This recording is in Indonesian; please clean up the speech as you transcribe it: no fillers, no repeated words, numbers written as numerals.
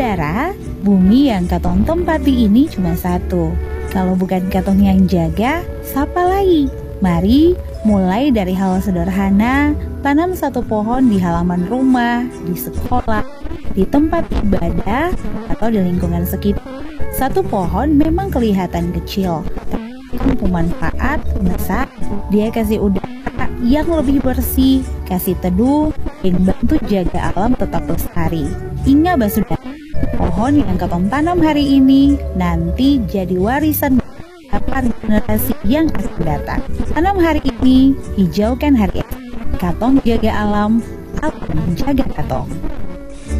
Saudara, bumi yang katong tempati ini cuma satu. Kalau bukan katong yang jaga, siapa lagi? Mari mulai dari hal sederhana, tanam satu pohon di halaman rumah, di sekolah, di tempat ibadah, atau di lingkungan sekitar. Satu pohon memang kelihatan kecil, tapi bermanfaat besar. Dia kasih udara yang lebih bersih, kasih teduh, dan bantu jaga alam tetap lestari. Ingat saudara, pohon yang katong tanam hari ini nanti jadi warisan para generasi yang akan datang. Tanam hari ini, hijaukan hari esok. Katong jaga alam menjaga katong.